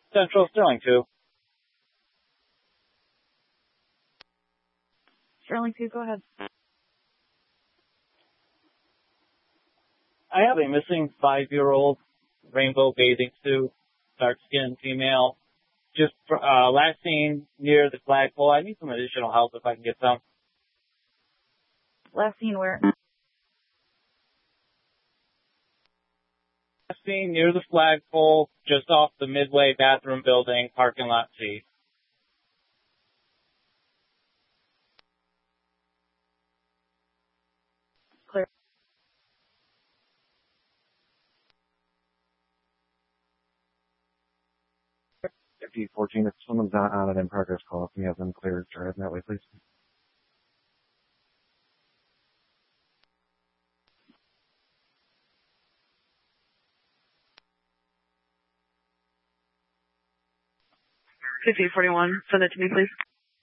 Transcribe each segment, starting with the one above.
Central Sterling 2. Sterling 2, go ahead. I have a missing 5-year-old rainbow bathing suit, dark skinned female. Just last seen near the flagpole. I need some additional help if I can get some. Last seen where? Last seen near the flagpole, just off the Midway bathroom building, parking lot C. Clear. FD14, if someone's not on it in progress call, if we have them cleared, drive that way, please. FD41, send it to me, please.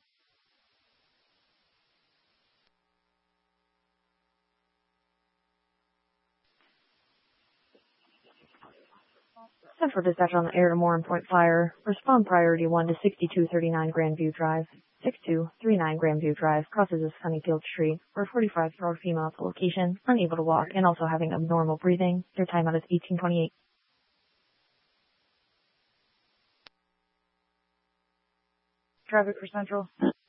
For dispatch on the air to Morin Point Fire. Respond priority 1 to 6239 Grandview Drive. 6239 Grandview Drive crosses a Sunnyfield Street. We're 45-year-old female at the location, unable to walk and also having abnormal breathing. Their timeout is 1828. Traffic for Central.